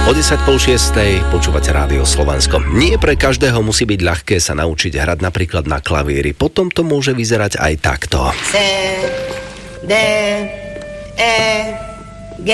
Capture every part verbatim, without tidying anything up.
O desať pol šiestej počúvate Rádio Slovensko. Nie pre každého musí byť ľahké sa naučiť hrať napríklad na klavíri. Potom to môže vyzerať aj takto. C, D, E, G.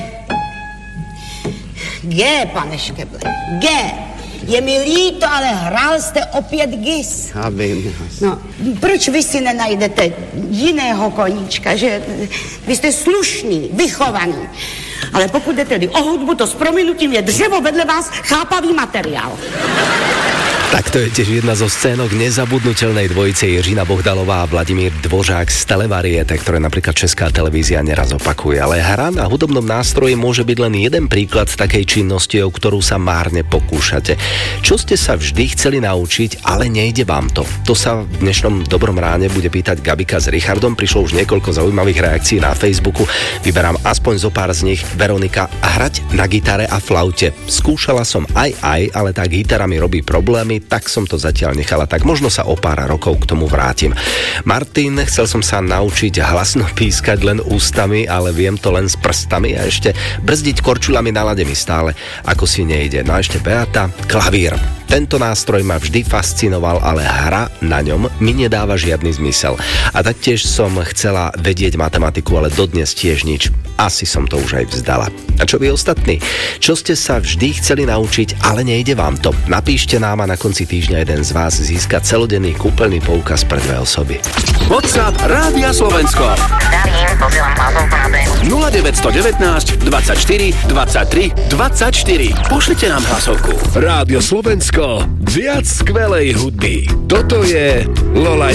G, pane Škeble, G. Je mi líto, ale hrál jste opět gis. Já vím. No, proč vy si nenajdete jiného koníčka, že vy jste slušný, vychovaný. Ale pokud jde tedy o hudbu, to s prominutím je dřevo vedle vás chápavý materiál. Tak to je tiež jedna zo scénok nezabudnutelnej dvojice Jiřina Bohdalová a Vladimír Dvořák z Televariete, ktoré napríklad Česká televízia neraz opakuje. Ale hra na hudobnom nástroji môže byť len jeden príklad takej činnosti, o ktorú sa márne pokúšate. Čo ste sa vždy chceli naučiť, ale nejde vám to? To sa v dnešnom Dobrom ráne bude pýtať Gabika s Richardom. Prišlo už niekoľko zaujímavých reakcií na Facebooku. Vyberám aspoň zo pár z nich. Veronika, hrať na gitare a flaute. Skúšala som aj aj, ale tá gitara mi robí problémy, tak som to zatiaľ nechala, tak možno sa o pár rokov k tomu vrátim. Martin, chcel som sa naučiť hlasno pískať len ústami, ale viem to len s prstami a ešte brzdiť korčulami na lade mi stále ako si nejde. No a ešte Beata, klavír. Tento nástroj ma vždy fascinoval, ale hra na ňom mi nedáva žiadny zmysel. A taktiež som chcela vedieť matematiku, ale dodnes tiež nič. Asi som to už aj vzdala. A čo vy ostatní? Čo ste sa vždy chceli naučiť, ale nejde vám to? Napíšte nám a na konci týždňa jeden z vás získa celodenný kúpeľný poukaz pre dve osoby. WhatsApp Rádia Slovensko. Zdravím, posielam hlasovku na bému. nula deväť jedna deväť, dvadsaťštyri, dvadsaťtri, dvadsaťštyri. Pošlite nám hlasovku. Rádio Slovensko. Viac skvelej hudby. Toto je Lola